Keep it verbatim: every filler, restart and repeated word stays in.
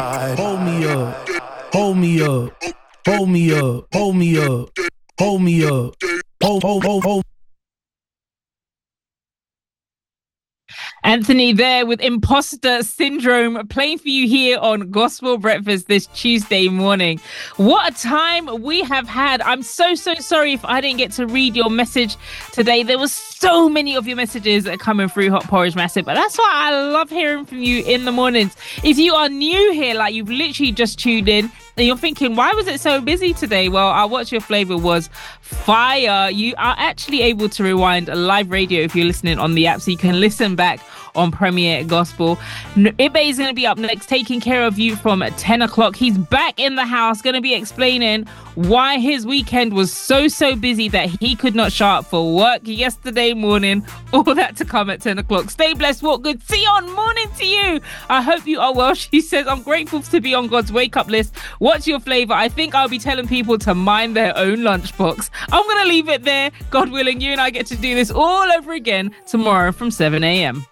Hold me up, hold me up, hold me up, hold me up, hold me up, hold, hold, hold, hold. Anthony there with Imposter Syndrome playing for you here on Gospel Breakfast this Tuesday morning. What a time we have had. I'm so, so sorry if I didn't get to read your message today. There was so many of your messages coming through Hot Porridge Massive, but that's why I love hearing from you in the mornings. If you are new here, like you've literally just tuned in, and you're thinking, why was it so busy today? Well, our What's Your Flavor was fire. You are actually able to rewind a live radio if you're listening on the app, so you can listen back on Premier Gospel. Ibe is going to be up next, taking care of you from ten o'clock. He's back in the house, going to be explaining why his weekend was so, so busy that he could not show up for work yesterday morning. All that to come at ten o'clock. Stay blessed, walk good. See you on morning to you. I hope you are well. She says, I'm grateful to be on God's wake up list. What's your flavor? I think I'll be telling people to mind their own lunchbox. I'm going to leave it there. God willing, you and I get to do this all over again tomorrow from seven a.m.